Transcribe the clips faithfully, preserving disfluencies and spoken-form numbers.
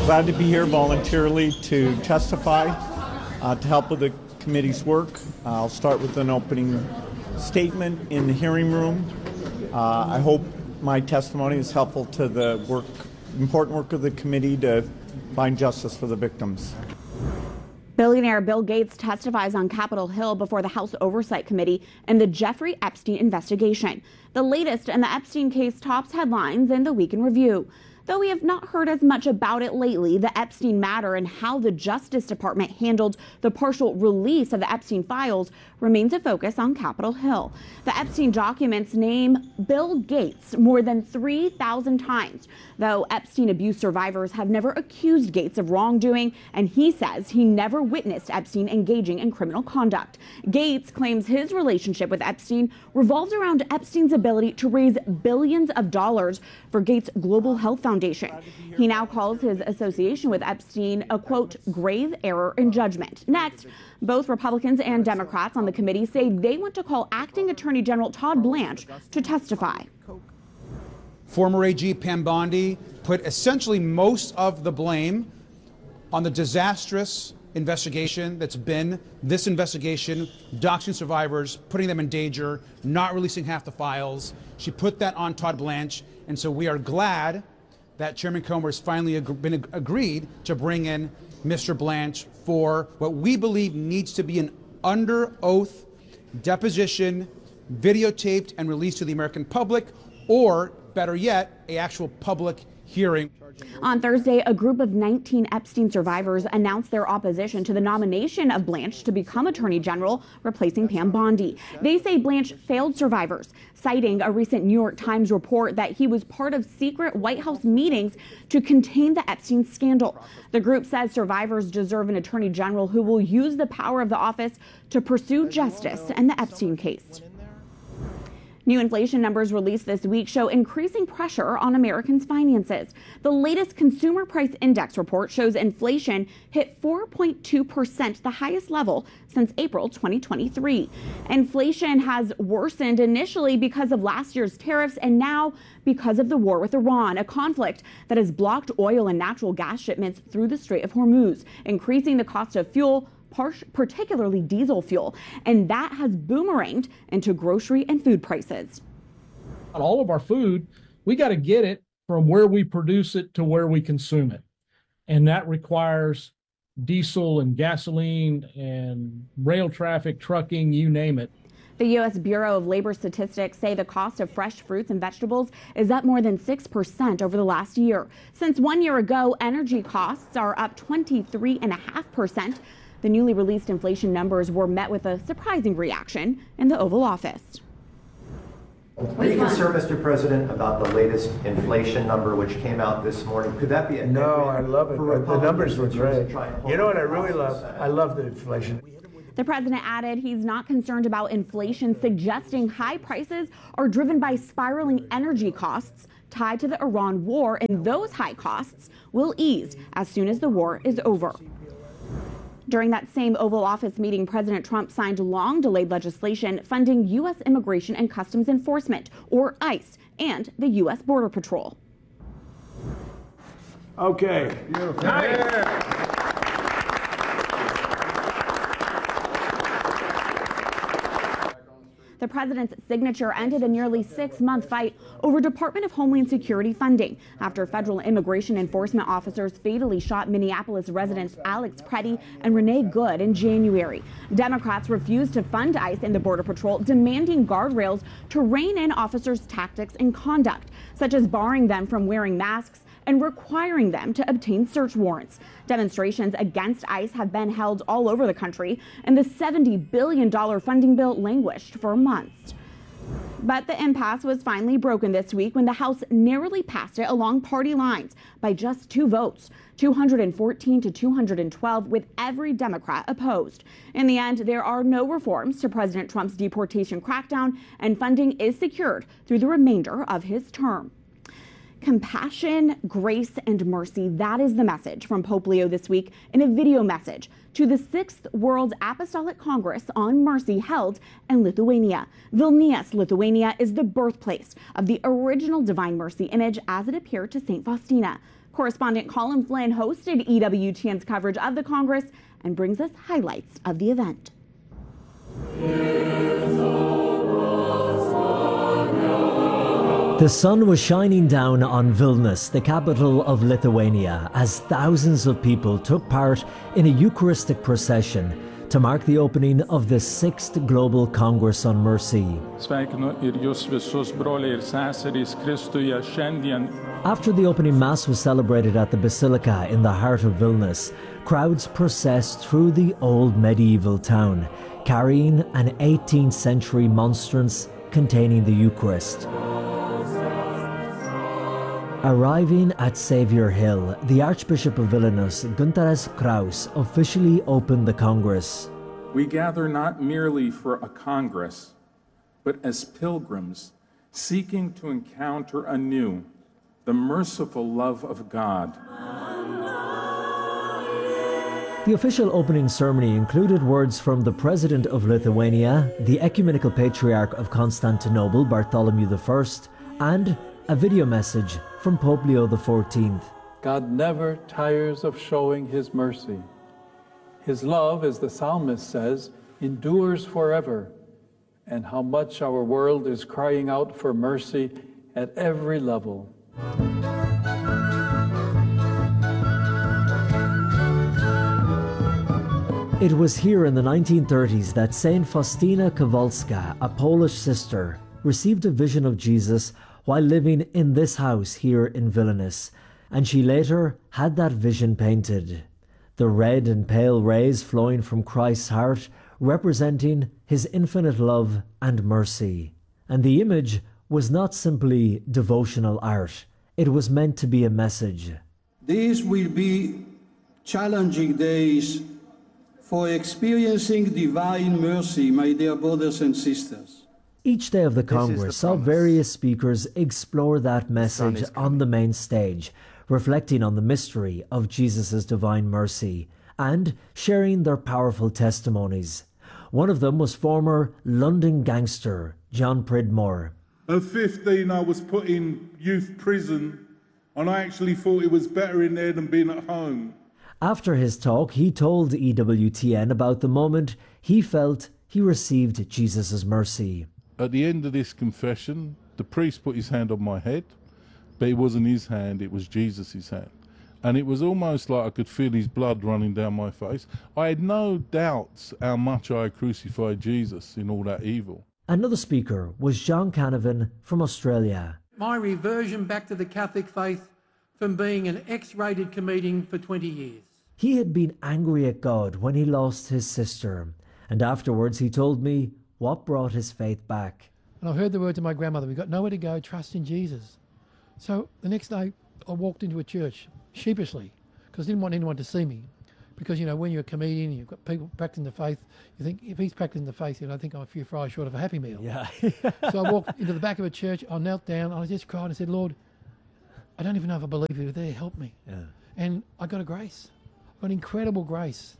Glad to be here voluntarily to testify, uh, to help with the committee's work. Uh, I'll start with an opening statement in the hearing room. Uh, I hope my testimony is helpful to the work, important work of the committee to find justice for the victims. Billionaire Bill Gates testifies on Capitol Hill before the House Oversight Committee in the Jeffrey Epstein investigation. The latest in the Epstein case tops headlines in the Week in Review. Though we have not heard as much about it lately, the Epstein matter and how the Justice Department handled the partial release of the Epstein files remains a focus on Capitol Hill. The Epstein documents name Bill Gates more than three thousand times, though Epstein abuse survivors have never accused Gates of wrongdoing, and he says he never witnessed Epstein engaging in criminal conduct. Gates claims his relationship with Epstein revolves around Epstein's ability to raise billions of dollars for Gates' Global Health Foundation. He now calls his association with Epstein a, quote, grave error in judgment. Next, both Republicans and Democrats on the committee say they want to call Acting Attorney General Todd Blanche to testify. Former A G Pam Bondi put essentially most of the blame on the disastrous investigation that's been this investigation, doxing survivors, putting them in danger, not releasing half the files. She put that on Todd Blanche, and so we are glad that Chairman Comer has finally ag- been ag- agreed to bring in Mister Blanche for what we believe needs to be an under oath deposition, videotaped and released to the American public, or better yet, a actual public hearing. On Thursday, a group of nineteen Epstein survivors announced their opposition to the nomination of Blanche to become Attorney General, replacing Pam Bondi. They say Blanche failed survivors, citing a recent New York Times report that he was part of secret White House meetings to contain the Epstein scandal. The group says survivors deserve an Attorney General who will use the power of the office to pursue justice in the Epstein case. New inflation numbers released this week show increasing pressure on Americans' finances. The latest Consumer Price Index report shows inflation hit four point two percent, the highest level since April twenty twenty-three. Inflation has worsened initially because of last year's tariffs and now because of the war with Iran, a conflict that has blocked oil and natural gas shipments through the Strait of Hormuz, increasing the cost of fuel, particularly diesel fuel, and that has boomeranged into grocery and food prices. All of our food, we got to get it from where we produce it to where we consume it. And that requires diesel and gasoline and rail traffic, trucking, you name it. The U S Bureau of Labor Statistics say the cost of fresh fruits and vegetables is up more than six percent over the last year. Since one year ago, energy costs are up twenty-three point five percent. The newly released inflation numbers were met with a surprising reaction in the Oval Office. Are you concerned, Mister President, about the latest inflation number which came out this morning? Could that be a No, I love it. The numbers were great. You know what I really love? I love the inflation. The president added he's not concerned about inflation, suggesting high prices are driven by spiraling energy costs tied to the Iran war, and those high costs will ease as soon as the war is over. During that same Oval Office meeting, President Trump signed long-delayed legislation funding U S Immigration and Customs Enforcement, or ICE, and the U S Border Patrol. Okay. Beautiful. Nice. The president's signature ended a nearly six-month fight over Department of Homeland Security funding after federal immigration enforcement officers fatally shot Minneapolis residents Alex Preddy and Renee Good in January. Democrats refused to fund ICE and the Border Patrol, demanding guardrails to rein in officers' tactics and conduct, such as barring them from wearing masks and requiring them to obtain search warrants. Demonstrations against ICE have been held all over the country, and the seventy billion dollars funding bill languished for months. But the impasse was finally broken this week when the House narrowly passed it along party lines by just two votes, two hundred fourteen to two hundred twelve, with every Democrat opposed. In the end, there are no reforms to President Trump's deportation crackdown, and funding is secured through the remainder of his term. Compassion, grace, and mercy. That is the message from Pope Leo this week in a video message to the sixth World Apostolic Congress on Mercy held in Lithuania. Vilnius, Lithuania is the birthplace of the original Divine Mercy image as it appeared to Saint Faustina. Correspondent Colin Flynn hosted E W T N's coverage of the Congress and brings us highlights of the event. The sun was shining down on Vilnius, the capital of Lithuania, as thousands of people took part in a Eucharistic procession to mark the opening of the sixth Global Congress on Mercy. Sveikinu ir jūs visus, broliai ir seserys, Kristuje šiandien. After the opening Mass was celebrated at the Basilica in the heart of Vilnius, crowds processed through the old medieval town, carrying an eighteenth century monstrance containing the Eucharist. Arriving at Saviour Hill, the Archbishop of Vilnius, Guntaras Kraus, officially opened the Congress. We gather not merely for a Congress, but as pilgrims seeking to encounter anew the merciful love of God. The official opening ceremony included words from the President of Lithuania, the Ecumenical Patriarch of Constantinople, Bartholomew the First, and a video message from Pope Leo the Fourteenth. God never tires of showing His mercy. His love, as the psalmist says, endures forever. And how much our world is crying out for mercy at every level. It was here in the nineteen thirties that Saint Faustina Kowalska, a Polish sister, received a vision of Jesus while living in this house here in Vilnius, and she later had that vision painted. The red and pale rays flowing from Christ's heart representing His infinite love and mercy. And the image was not simply devotional art, it was meant to be a message. These will be challenging days for experiencing divine mercy, my dear brothers and sisters. Each day of the Congress saw various speakers explore that message on the main stage, reflecting on the mystery of Jesus' divine mercy and sharing their powerful testimonies. One of them was former London gangster John Pridmore. At fifteen, I was put in youth prison, and I actually thought it was better in there than being at home. After his talk, he told E W T N about the moment he felt he received Jesus' mercy. At the end of this confession, the priest put his hand on my head, but it wasn't his hand, it was Jesus' hand. And it was almost like I could feel his blood running down my face. I had no doubts how much I crucified Jesus in all that evil. Another speaker was John Canavan from Australia. My reversion back to the Catholic faith from being an X-rated comedian for twenty years. He had been angry at God when he lost his sister, and afterwards he told me what brought his faith back. And I heard the words of my grandmother, we've got nowhere to go, trust in Jesus. So the next day I walked into a church, sheepishly, because I didn't want anyone to see me. Because, you know, when you're a comedian, you've got people practicing the faith, you think, if he's practicing the faith, you know, I think I'm a few fries short of a Happy Meal. Yeah. So I walked into the back of a church, I knelt down, and I just cried and said, Lord, I don't even know if I believe you're there, help me. Yeah. And I got a grace, I got incredible grace.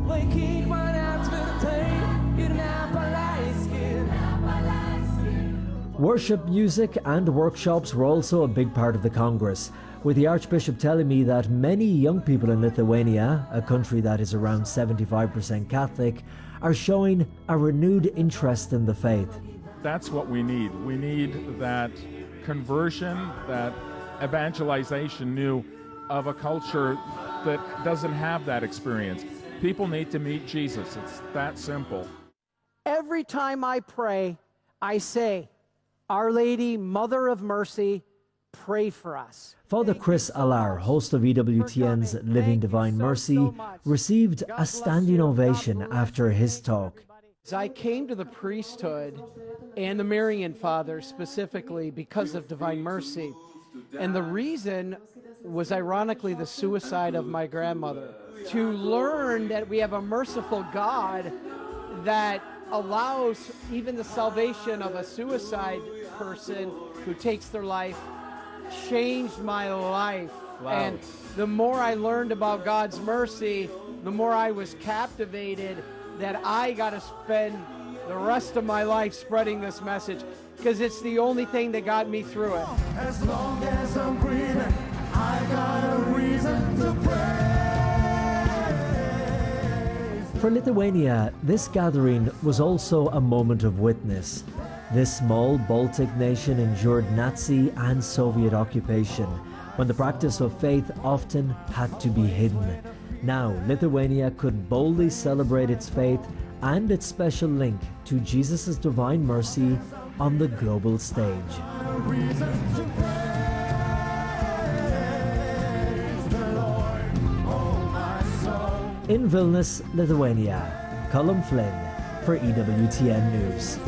Worship music and workshops were also a big part of the Congress, with the Archbishop telling me that many young people in Lithuania, a country that is around seventy-five percent Catholic, are showing a renewed interest in the faith. That's what we need. We need that conversion, that evangelization new of a culture that doesn't have that experience. People need to meet Jesus. It's that simple. Every time I pray, I say, Our Lady, Mother of Mercy, pray for us. Father Chris Allar, host of E W T N's Living Divine Mercy, received a standing ovation after his talk. I came to the priesthood and the Marian Father specifically because of Divine Mercy. And the reason was ironically the suicide of my grandmother. To learn that we have a merciful God that allows even the salvation of a suicide person who takes their life changed my life. Wow. And the more I learned about God's mercy, the more I was captivated that I got to spend the rest of my life spreading this message, because it's the only thing that got me through it. As long as I'm breathing, I got a reason to praise. For Lithuania, this gathering was also a moment of witness. This small Baltic nation endured Nazi and Soviet occupation, when the practice of faith often had to be hidden. Now, Lithuania could boldly celebrate its faith and its special link to Jesus' divine mercy on the global stage. In Vilnius, Lithuania, Colm Flynn for E W T N News.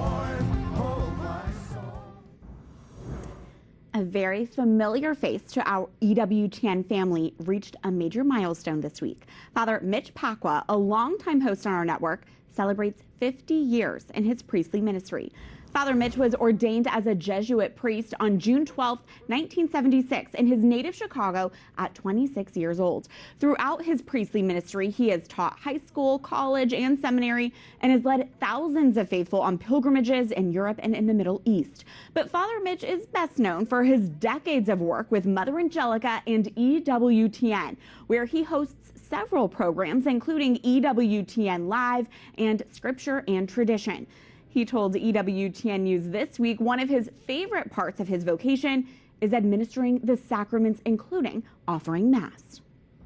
A very familiar face to our E W T N family reached a major milestone this week. Father Mitch Pacwa, a longtime host on our network, celebrates fifty years in his priestly ministry. Father Mitch was ordained as a Jesuit priest on June twelfth, nineteen seventy-six, in his native Chicago at twenty-six years old. Throughout his priestly ministry, he has taught high school, college, and seminary, and has led thousands of faithful on pilgrimages in Europe and in the Middle East. But Father Mitch is best known for his decades of work with Mother Angelica and E W T N, where he hosts several programs, including E W T N Live and Scripture and Tradition. He told E W T N News this week one of his favorite parts of his vocation is administering the sacraments, including offering Mass.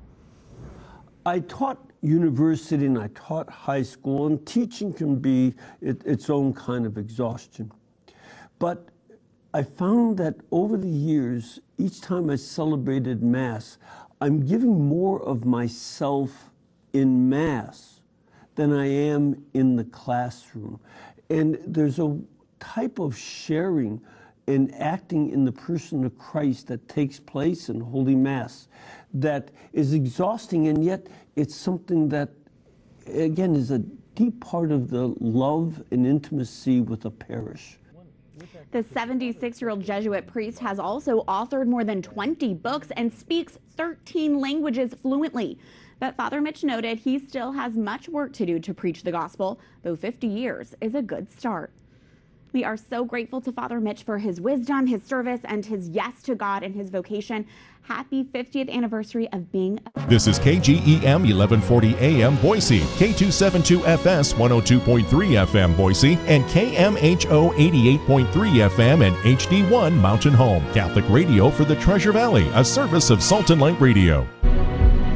I taught university and I taught high school, and teaching can be it, its own kind of exhaustion. But I found that over the years, each time I celebrated Mass, I'm giving more of myself in Mass than I am in the classroom. And there's a type of sharing and acting in the person of Christ that takes place in Holy Mass that is exhausting, and yet it's something that, again, is a deep part of the love and intimacy with a parish. The seventy-six-year-old Jesuit priest has also authored more than twenty books and speaks thirteen languages fluently. But Father Mitch noted he still has much work to do to preach the gospel, though fifty years is a good start. We are so grateful to Father Mitch for his wisdom, his service, and his yes to God and his vocation. Happy fiftieth anniversary of being a... This is K G E M eleven forty A M Boise, K two seventy-two F S one oh two point three F M Boise, and K M H O eighty-eight point three F M and H D one Mountain Home. Catholic radio for the Treasure Valley, a service of Salt and Light Radio.